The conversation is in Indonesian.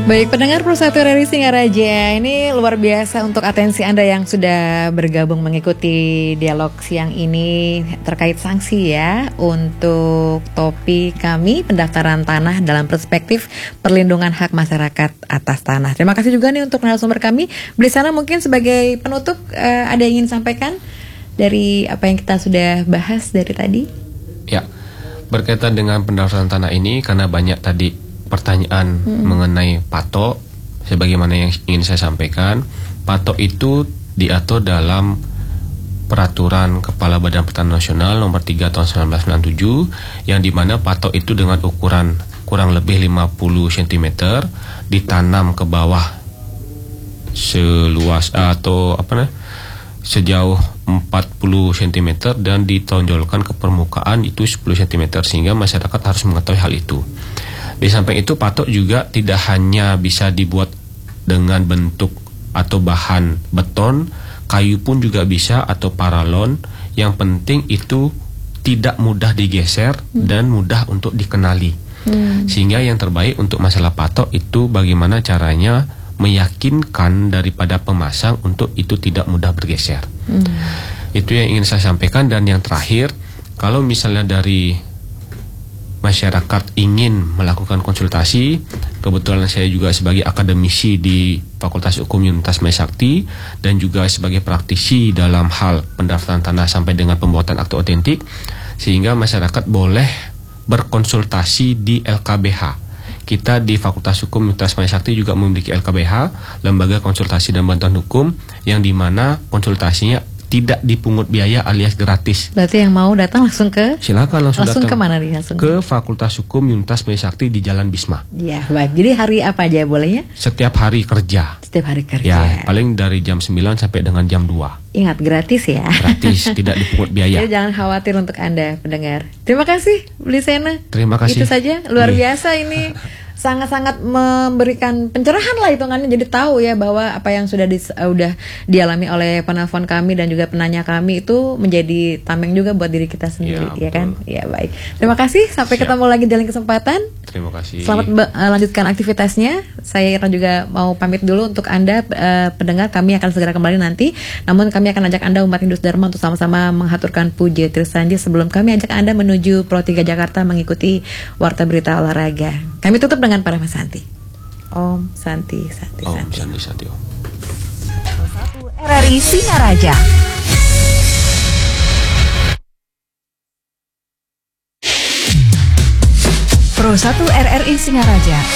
Baik, pendengar Pro 1 RRI Singaraja, ini luar biasa untuk atensi Anda yang sudah bergabung mengikuti dialog siang ini terkait sanksi ya untuk topik kami pendaftaran tanah dalam perspektif perlindungan hak masyarakat atas tanah. Terima kasih juga nih untuk narasumber kami. Di sana mungkin sebagai penutup ada yang ingin sampaikan dari apa yang kita sudah bahas dari tadi? Ya, berkaitan dengan pendaftaran tanah ini karena banyak tadi pertanyaan mengenai patok, sebagaimana yang ingin saya sampaikan, patok itu diatur dalam Peraturan Kepala Badan Pertanahan Nasional Nomor 3 Tahun 1997, yang dimana patok itu dengan ukuran kurang lebih 50 cm ditanam ke bawah seluas atau sejauh 40 cm dan ditonjolkan ke permukaan itu 10 cm, sehingga masyarakat harus mengetahui hal itu. Di samping itu, patok juga tidak hanya bisa dibuat dengan bentuk atau bahan beton, kayu pun juga bisa, atau paralon. Yang penting itu tidak mudah digeser dan mudah untuk dikenali. Sehingga yang terbaik untuk masalah patok itu bagaimana caranya meyakinkan daripada pemasang untuk itu tidak mudah bergeser. Itu yang ingin saya sampaikan. Dan yang terakhir, kalau misalnya dari masyarakat ingin melakukan konsultasi, kebetulan saya juga sebagai akademisi di Fakultas Hukum Universitas Maisakti dan juga sebagai praktisi dalam hal pendaftaran tanah sampai dengan pembuatan akte otentik, sehingga masyarakat boleh berkonsultasi di LKBH. Kita di Fakultas Hukum Universitas Maisakti juga memiliki LKBH, Lembaga Konsultasi dan Bantuan Hukum, yang dimana konsultasinya tidak dipungut biaya alias gratis. Berarti yang mau datang langsung ke? Silakan langsung datang. Ke mana nih? Ke Fakultas Hukum Universitas Maisakti di Jalan Bisma. Ya, baik. Jadi hari apa aja bolehnya? Setiap hari kerja. Setiap hari kerja. Ya, paling dari jam 9 sampai dengan jam 2. Ingat, gratis ya. Gratis, tidak dipungut biaya. Jadi jangan khawatir untuk Anda pendengar. Terima kasih, Blisena. Terima kasih. Itu saja, luar biasa ini. Sangat-sangat memberikan pencerahan lah hitungannya, jadi tahu ya bahwa apa yang sudah dialami oleh penelpon kami dan juga penanya kami itu menjadi tameng juga buat diri kita sendiri, ya kan? Ya, baik. Terima kasih, sampai ketemu lagi di lain kesempatan. Terima kasih. Selamat lanjutkan aktivitasnya. Saya juga mau pamit dulu untuk Anda pendengar, kami akan segera kembali nanti. Namun kami akan ajak Anda umat Hindu Dharma untuk sama-sama menghaturkan puja Trisanji sebelum kami ajak Anda menuju Pro 3 Jakarta mengikuti Warta Berita Olahraga. Kami tutup dengan Parama Santi. Om Santi Santi Om Santi. Santi Santi Om. RRI Singaraja. Pro 1 RRI Singaraja